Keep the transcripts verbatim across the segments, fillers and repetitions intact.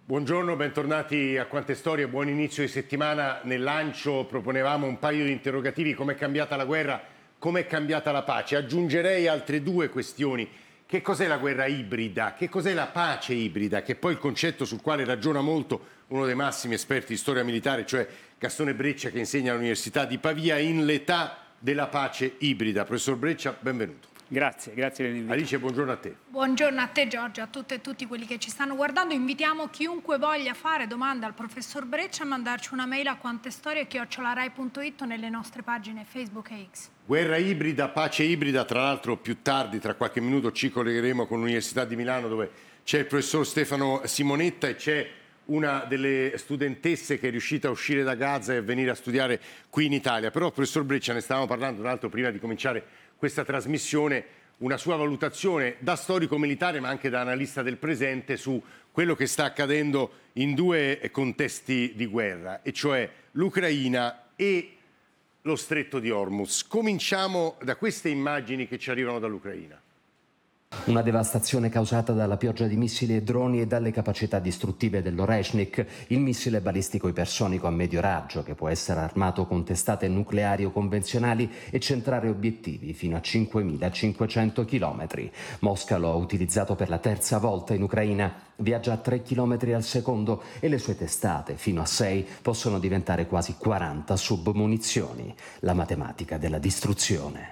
Buongiorno, bentornati a Quante Storie, buon inizio di settimana. Nel lancio proponevamo un paio di interrogativi: com'è cambiata la guerra, com'è cambiata la pace. Aggiungerei altre due questioni. Che cos'è la guerra ibrida? Che cos'è la pace ibrida? Che è poi il concetto sul quale ragiona molto uno dei massimi esperti di storia militare, cioè Gastone Breccia, che insegna all'Università di Pavia, in l'età della pace ibrida. Professor Breccia, benvenuto. Grazie, grazie dell'invito. Alice, buongiorno a te. Buongiorno a te Giorgio, a tutte e tutti quelli che ci stanno guardando. Invitiamo chiunque voglia fare domande al professor Breccia a mandarci una mail a quantestorie chiocciola rai punto it o nelle nostre pagine Facebook e X. Guerra ibrida, pace ibrida, tra l'altro più tardi, tra qualche minuto, ci collegheremo con l'Università di Milano, dove c'è il professor Stefano Simonetta e c'è una delle studentesse che è riuscita a uscire da Gaza e a venire a studiare qui in Italia. Però, professor Breccia, ne stavamo parlando tra l'altro prima di cominciare questa trasmissione, una sua valutazione da storico militare ma anche da analista del presente su quello che sta accadendo in due contesti di guerra, e cioè l'Ucraina e lo stretto di Hormuz. Cominciamo da queste immagini che ci arrivano dall'Ucraina. Una devastazione causata dalla pioggia di missili e droni e dalle capacità distruttive dell'Oreshnik, il missile balistico ipersonico a medio raggio che può essere armato con testate nucleari o convenzionali e centrare obiettivi fino a cinquemilacinquecento chilometri. Mosca lo ha utilizzato per la terza volta in Ucraina, viaggia a tre chilometri al secondo e le sue testate, fino a sei, possono diventare quasi quaranta submunizioni. La matematica della distruzione.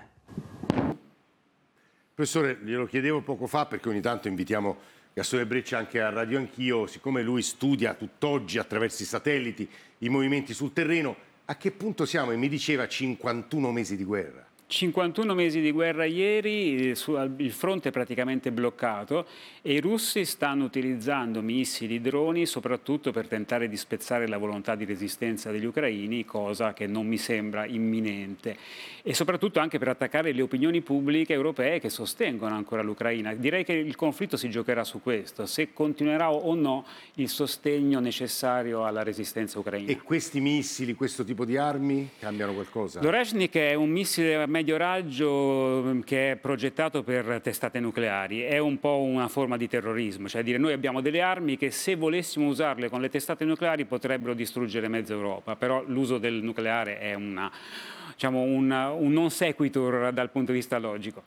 Professore, glielo chiedevo poco fa perché ogni tanto invitiamo Gastone Breccia anche a Radio Anch'io, siccome lui studia tutt'oggi attraverso i satelliti i movimenti sul terreno. A che punto siamo? E mi diceva cinquantuno mesi di guerra. cinquantuno mesi di guerra ieri, il fronte è praticamente bloccato e i russi stanno utilizzando missili, droni, soprattutto per tentare di spezzare la volontà di resistenza degli ucraini, cosa che non mi sembra imminente, e soprattutto anche per attaccare le opinioni pubbliche europee che sostengono ancora l'Ucraina. Direi che il conflitto si giocherà su questo, se continuerà o no il sostegno necessario alla resistenza ucraina. E questi missili, questo tipo di armi cambiano qualcosa? L'Oreshnik è un missile a medio raggio che è progettato per testate nucleari, è un po' una forma di terrorismo, cioè dire noi abbiamo delle armi che se volessimo usarle con le testate nucleari potrebbero distruggere mezza Europa, però l'uso del nucleare è una, diciamo, un, un non sequitur dal punto di vista logico.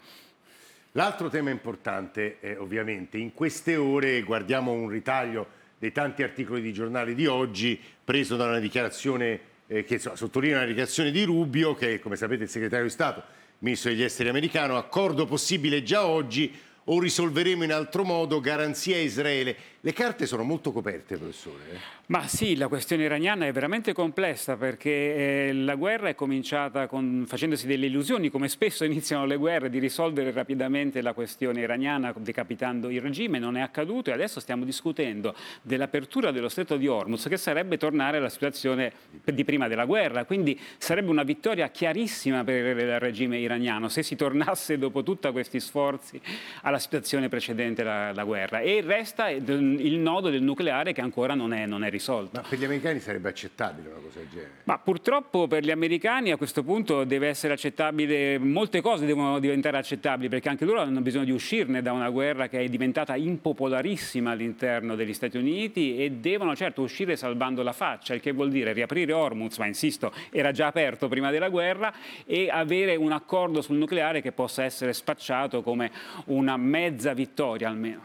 L'altro tema importante è ovviamente in queste ore guardiamo un ritaglio dei tanti articoli di giornali di oggi preso da una dichiarazione Eh, che insomma, sottolinea la dichiarazione di Rubio, che è, come sapete, il segretario di Stato, ministro degli esteri americano. Accordo possibile già oggi o risolveremo in altro modo, garanzia a Israele. Le carte sono molto coperte, professore. Eh? Ma sì, la questione iraniana è veramente complessa perché eh, la guerra è cominciata con, facendosi delle illusioni, come spesso iniziano le guerre, di risolvere rapidamente la questione iraniana decapitando il regime. Non è accaduto e adesso stiamo discutendo dell'apertura dello stretto di Hormuz, che sarebbe tornare alla situazione di prima della guerra. Quindi sarebbe una vittoria chiarissima per il regime iraniano se si tornasse dopo tutti questi sforzi alla situazione precedente la, la guerra. E resta il nodo del nucleare che ancora non è, non è risolto. Ma per gli americani sarebbe accettabile una cosa del genere? Ma purtroppo per gli americani a questo punto deve essere accettabile, molte cose devono diventare accettabili perché anche loro hanno bisogno di uscirne da una guerra che è diventata impopolarissima all'interno degli Stati Uniti e devono certo uscire salvando la faccia, il che vuol dire riaprire Hormuz, ma insisto era già aperto prima della guerra, e avere un accordo sul nucleare che possa essere spacciato come una mezza vittoria almeno.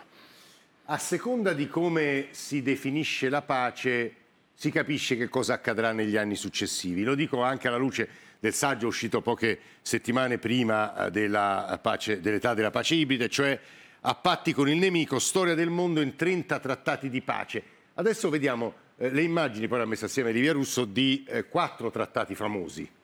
A seconda di come si definisce la pace, si capisce che cosa accadrà negli anni successivi. Lo dico anche alla luce del saggio uscito poche settimane prima della pace, dell'età della pace ibrida, cioè A patti con il nemico, storia del mondo in trenta trattati di pace. Adesso vediamo eh, le immagini, poi l'ha messa assieme Livia Russo, di eh, quattro trattati famosi.